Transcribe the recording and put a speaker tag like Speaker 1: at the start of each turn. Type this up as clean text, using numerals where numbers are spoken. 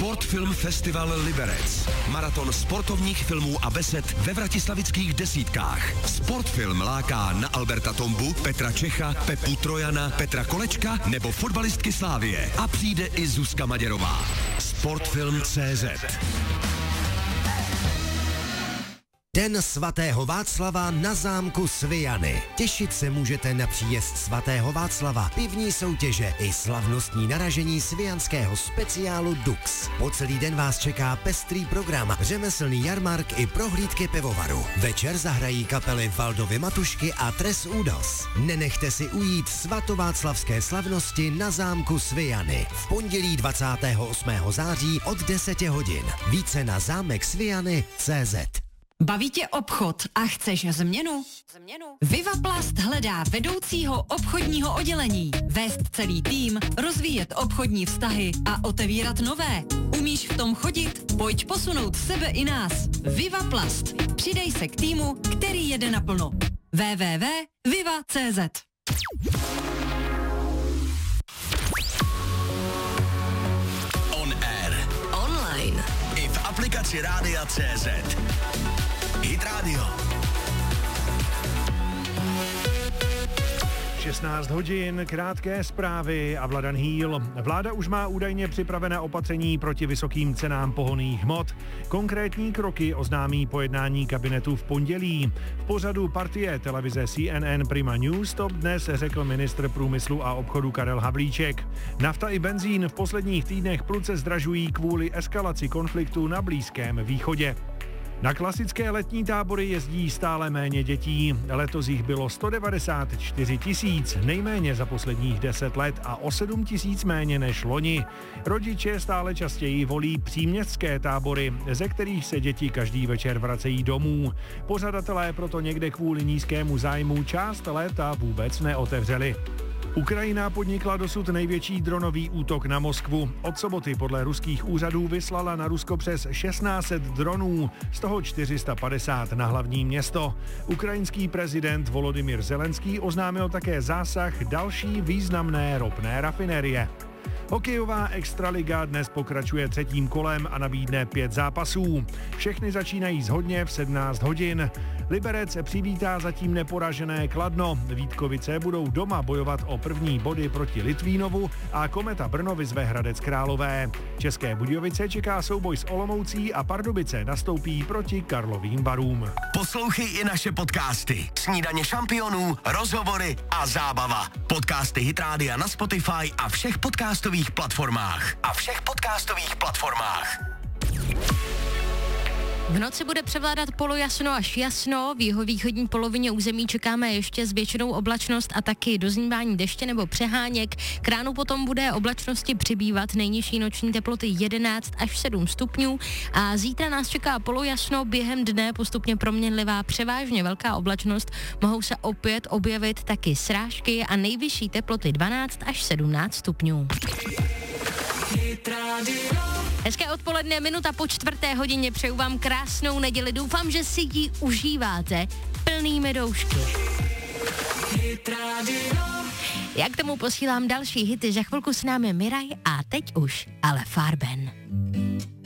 Speaker 1: Sportfilm Festival Liberec. Maraton sportovních filmů a besed ve vratislavických desítkách. Sportfilm láká na Alberta Tombu, Petra Čecha, Pepu Trojana, Petra Kolečka nebo fotbalistky Slávie. A přijde i Zuzka Maděrová. Sportfilm.cz.
Speaker 2: Den svatého Václava na zámku Svijany. Těšit se můžete na příjezd svatého Václava, pivní soutěže i slavnostní naražení svijanského speciálu Dux. Po celý den vás čeká pestrý program, řemeslný jarmark i prohlídky pivovaru. Večer zahrají kapely Valdovy Matušky a Tres Údos. Nenechte si ujít svatováclavské slavnosti na zámku Svijany. V pondělí 28. září od 10 hodin. Více na zámeksvijany.cz.
Speaker 3: Baví tě obchod a chceš změnu? Vivaplast hledá vedoucího obchodního oddělení. Vést celý tým, rozvíjet obchodní vztahy a otevírat nové. Umíš v tom chodit? Pojď posunout sebe i nás. Vivaplast. Přidej se k týmu, který jede naplno. www.viva.cz.
Speaker 1: On air.
Speaker 3: Online.
Speaker 1: I v aplikaci Rádia.cz. Hit Radio.
Speaker 4: 16 hodin, krátké zprávy a Vladan Hýl. Vláda už má údajně připravené opatření proti vysokým cenám pohonných hmot. Konkrétní kroky oznámí po jednání kabinetu v pondělí. V pořadu Partie televize CNN Prima News to dnes řekl ministr průmyslu a obchodu Karel Havlíček. Nafta i benzín v posledních týdnech prudce zdražují kvůli eskalaci konfliktu na Blízkém východě. Na klasické letní tábory jezdí stále méně dětí. Letos jich bylo 194 000, nejméně za posledních 10 let a o 7 000 méně než loni. Rodiče stále častěji volí příměstské tábory, ze kterých se děti každý večer vracejí domů. Pořadatelé proto někde kvůli nízkému zájmu část léta vůbec neotevřeli. Ukrajina podnikla dosud největší dronový útok na Moskvu. Od soboty podle ruských úřadů vyslala na Rusko přes 1600 dronů, z toho 450 na hlavní město. Ukrajinský prezident Volodymyr Zelenský oznámil také zásah další významné ropné rafinérie. Hokejová extraliga dnes pokračuje třetím kolem a nabídne 5 zápasů. Všechny začínají shodně v 17 hodin. Liberec přivítá zatím neporažené Kladno. Vítkovice budou doma bojovat o první body proti Litvínovu a Kometa Brno vyzve Hradec Králové. České Budějovice čeká souboj s Olomoucí a Pardubice nastoupí proti Karlovým Varům.
Speaker 1: Poslouchej i naše podcasty. Snídaně šampionů, rozhovory a zábava. Podcasty Hit Rádia na Spotify a všech podcastových platformách.
Speaker 5: V noci bude převládat polojasno až jasno, v jihovýchodní polovině území čekáme ještě zvětšenou oblačnost a taky dozmívání deště nebo přeháněk. K ránu potom bude oblačnosti přibývat, nejnižší noční teploty 11 až 7 stupňů a zítra nás čeká polojasno, během dne postupně proměnlivá převážně velká oblačnost, mohou se opět objevit taky srážky a nejvyšší teploty 12 až 17 stupňů. Hezké odpoledne, minuta po 4:00 přeju vám krásnou neděli. Doufám, že si ji užíváte plnými doušky. Já k tomu posílám další hity, za chvilku s námi Miraj a teď už ale Farben.